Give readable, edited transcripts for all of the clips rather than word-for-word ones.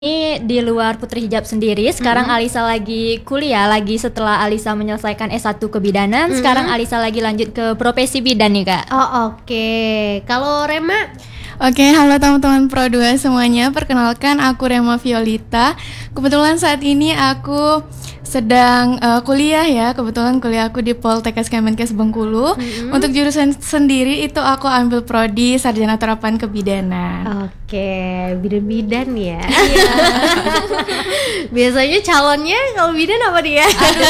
Ini di luar Putri Hijab sendiri. Sekarang Alisa lagi kuliah lagi setelah Alisa menyelesaikan S1 kebidanan. Sekarang Alisa lagi lanjut ke profesi bidan nih, Kak. Oh, oke. Kalau Rema? Oke, halo teman-teman Pro 2 semuanya. Perkenalkan, aku Rema Violita. Kebetulan saat ini aku sedang kuliah ya. Kebetulan kuliah aku di Poltekkes Kemenkes Bengkulu. Untuk jurusan sendiri itu aku ambil prodi Sarjana Terapan Kebidanan. Oke, bidan-bidan ya. Biasanya calonnya kalau bidan apa dia?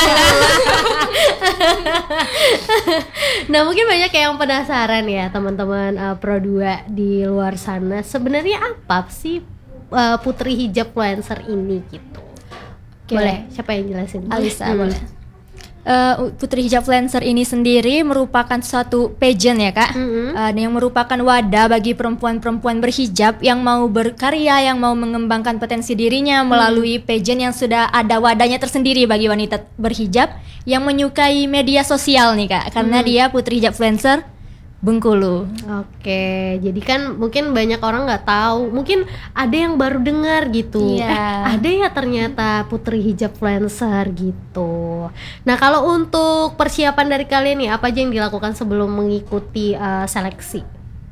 Nah, mungkin banyak yang penasaran ya teman-teman Pro 2 di luar sana. Sebenarnya apa sih Putri Hijab Influencer ini gitu? Boleh, siapa yang jelasin? Alisa boleh. Putri Hijab Influencer ini sendiri merupakan suatu pageant ya, Kak. Yang merupakan wadah bagi perempuan-perempuan berhijab yang mau berkarya, yang mau mengembangkan potensi dirinya melalui pageant yang sudah ada wadahnya tersendiri bagi wanita berhijab yang menyukai media sosial nih, Kak. Karena dia Putri Hijab Influencer Bengkulu. Oke, jadi kan mungkin banyak orang nggak tahu, mungkin ada yang baru dengar gitu. Iya. Ada ya ternyata Putri Hijab Influencer gitu. Nah, kalau untuk persiapan dari kalian nih, apa aja yang dilakukan sebelum mengikuti seleksi?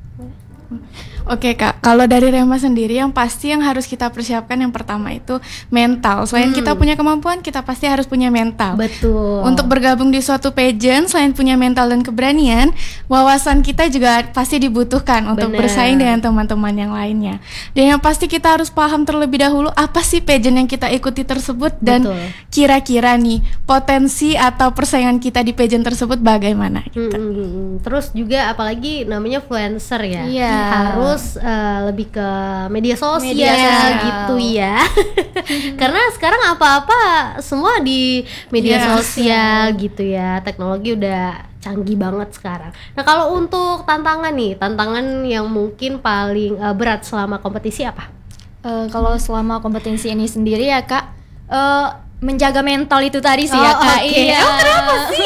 Oke Kak, kalau dari Rema sendiri yang pasti yang harus kita persiapkan yang pertama itu mental. Selain kita punya kemampuan, kita pasti harus punya mental. Betul. Untuk bergabung di suatu pageant, selain punya mental dan keberanian, wawasan kita juga pasti dibutuhkan untuk bersaing dengan teman-teman yang lainnya. Dan yang pasti kita harus paham terlebih dahulu apa sih pageant yang kita ikuti tersebut dan kira-kira nih potensi atau persaingan kita di pageant tersebut bagaimana gitu. Terus juga apalagi namanya influencer ya. Iya. Harus lebih ke media sosial gitu ya. Karena sekarang apa-apa semua di media sosial gitu ya. Teknologi udah canggih banget sekarang. Nah, kalau untuk tantangan yang mungkin paling berat selama kompetisi apa? Kalau selama kompetisi ini sendiri ya, Kak, menjaga mental itu tadi sih ya, Kak. Iya. Kenapa sih?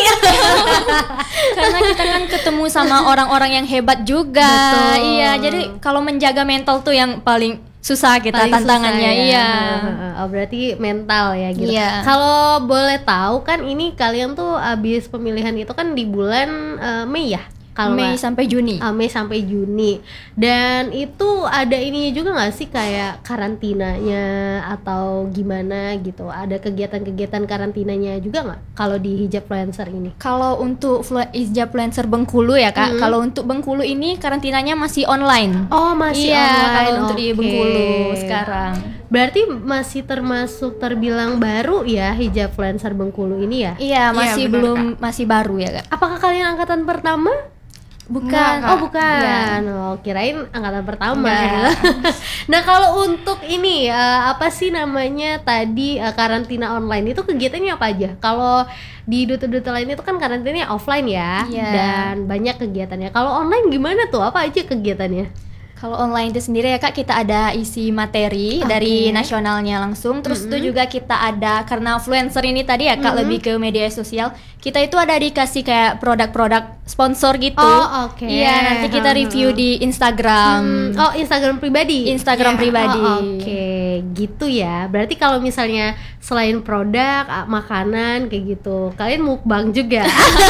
Karena kita kan ketemu sama orang-orang yang hebat juga. Betul. Iya, jadi kalau menjaga mental tuh yang paling susah kita Paling tantangannya. susah ya. Iya. Oh, berarti mental ya gitu. Iya. Kalau boleh tahu kan ini kalian tuh abis pemilihan itu kan di bulan Mei ya? Kalau Mei sampai Juni. Mei sampai Juni. Dan itu ada ininya juga nggak sih kayak karantinanya atau gimana gitu? Ada kegiatan-kegiatan karantinanya juga nggak kalau di Hijab Influencer ini? Kalau untuk Hijab Influencer Bengkulu ya, Kak. Kalau untuk Bengkulu ini karantinanya masih online. Oh, masih online. Kalau untuk di Oke. Bengkulu sekarang. Berarti masih termasuk terbilang baru ya Hijab Influencer Bengkulu ini ya? Iya, masih benar, belum masih baru ya, Kak. Apakah kalian angkatan pertama? Bukan. Enggak, Kak. Oh, bukan. Oh, kirain angkatan pertama. Enggak. Nah, kalau untuk ini apa sih namanya tadi karantina online itu kegiatannya apa aja? Kalau di duta-duta lain itu kan karantinanya offline ya, Iya. dan banyak kegiatannya. Kalau online gimana tuh? Apa aja kegiatannya? Kalau online itu sendiri ya, Kak, kita ada isi materi dari nasionalnya langsung. Terus itu juga kita ada, karena influencer ini tadi ya, Kak, lebih ke media sosial. Kita itu ada dikasih kayak produk-produk sponsor gitu. Oh, oke. Iya, nanti kita review di Instagram. Oh, Instagram pribadi. Instagram pribadi. Oh, oke, gitu ya. Berarti kalau misalnya selain produk, makanan kayak gitu, kalian mukbang juga.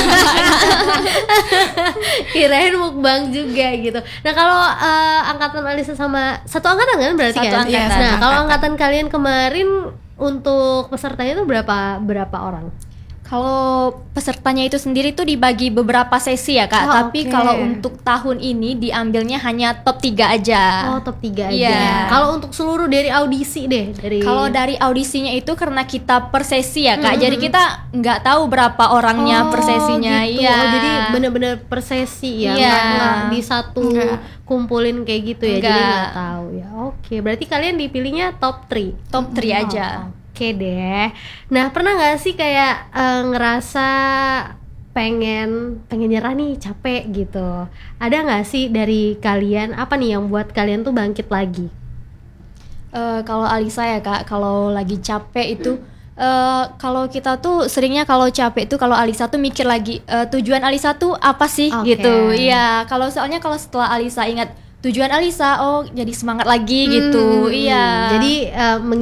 Kirain mukbang juga gitu. Nah, kalau angkatan Alisa sama satu angkatan kan berarti Satu kan? angkatan. Nah, kalau angkatan kalian kemarin untuk pesertanya itu berapa orang? Kalau pesertanya itu sendiri tuh dibagi beberapa sesi ya, Kak. Oh, Tapi oke. kalau untuk tahun ini diambilnya hanya top 3 aja. Oh, top 3 aja. Iya. Kalau untuk seluruh dari audisi deh, Kalau dari audisinya itu karena kita per sesi ya, Kak. Jadi kita nggak tahu berapa orangnya per sesinya. Gitu. Iya. Oh, jadi benar-benar per sesi ya, Iya. nggak di satu kumpulin kayak gitu ya. Jadi Enggak. nggak tahu ya. Oke, berarti kalian dipilihnya top 3. Top 3 aja. Oke deh. Nah, pernah nggak sih kayak ngerasa pengen nyerah nih, capek gitu? Ada nggak sih dari kalian apa nih yang buat kalian tuh bangkit lagi? Kalau Alisa ya, Kak, kalau lagi capek itu kalau kita tuh seringnya kalau capek tuh kalau Alisa tuh mikir lagi tujuan Alisa tuh apa sih Oke. gitu. Iya, kalau soalnya kalau setelah Alisa ingat tujuan Alisa, oh jadi semangat lagi gitu. Iya. Jadi